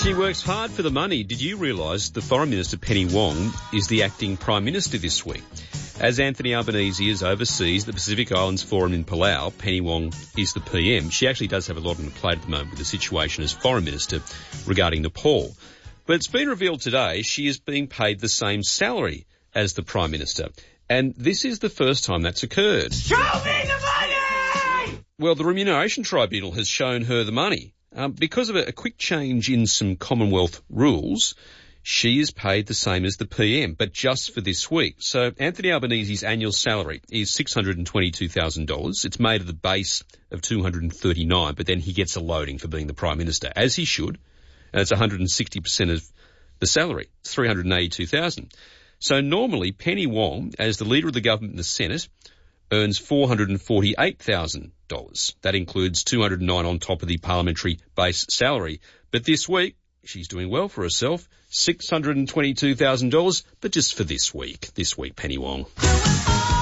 She works hard for the money. Did you realise the Foreign Minister, Penny Wong, is the acting Prime Minister this week? As Anthony Albanese is overseas, the Pacific Islands Forum in Palau, Penny Wong is the PM. She actually does have a lot on the plate at the moment with the situation as Foreign Minister regarding Nepal. But it's been revealed today she is being paid the same salary as the Prime Minister. And this is the first time that's occurred. Show me the money! Well, the Remuneration Tribunal has shown her the money. Because of a quick change in some Commonwealth rules, she is paid the same as the PM, but just for this week. So Anthony Albanese's annual salary is $622,000. It's made of the base of $239,000, but then he gets a loading for being the Prime Minister, as he should. And it's 160% of the salary. It's $382,000. So normally Penny Wong, as the Leader of the Government in the Senate, earns $448,000. That includes $209,000 on top of the parliamentary base salary. But this week, she's doing well for herself, $622,000, but just for this week, Penny Wong.